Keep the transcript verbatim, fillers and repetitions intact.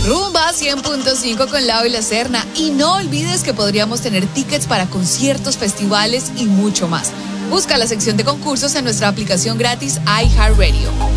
Rumba cien punto cinco con Lau y la Serna. Y no olvides que podríamos tener tickets para conciertos, festivales y mucho más. Busca la sección de concursos en nuestra aplicación gratis iHeartRadio.